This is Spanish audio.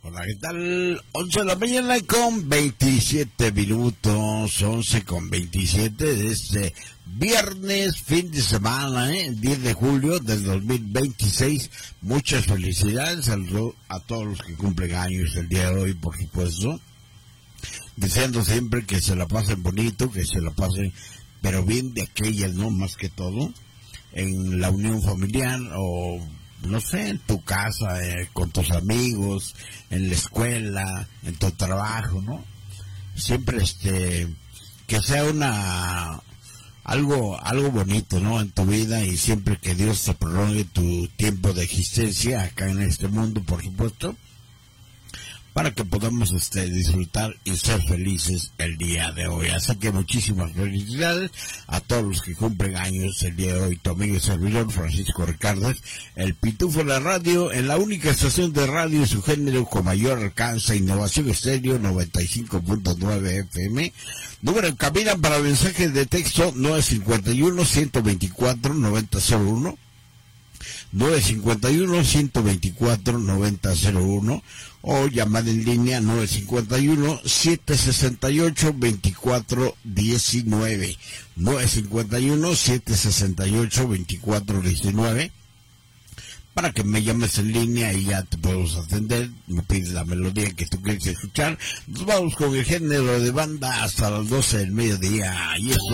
Hola, ¿qué tal? 11 de la mañana con 27 minutos, 11 con 27 de este viernes, fin de semana, 10 de julio del 2026. Muchas felicidades a todos los que cumplen años el día de hoy, por supuesto. Deseando siempre que se la pasen bonito, que se la pasen, pero bien de aquellas, ¿no? Más que todo, en la unión familiar o no sé, en tu casa, con tus amigos, en la escuela, en tu trabajo, ¿no? Siempre que sea algo bonito, ¿no? En tu vida, y siempre que Dios te prolongue tu tiempo de existencia acá en este mundo, por supuesto, para que podamos disfrutar y ser felices el día de hoy. Así que muchísimas felicidades a todos los que cumplen años el día de hoy. Tu amigo y servidor Francisco Ricardo, el Pitufo de la radio, en la única estación de radio y su género con mayor alcance, Innovación Estéreo 95.9 FM. Número en cabina para mensajes de texto 951-124-9001. 951-124-9001 o llamada en línea 951-768-2419 951-768-2419 para que me llames en línea y ya te podemos atender, me pides la melodía que tú quieres escuchar. Nos vamos con el género de banda hasta las 12 del mediodía y esto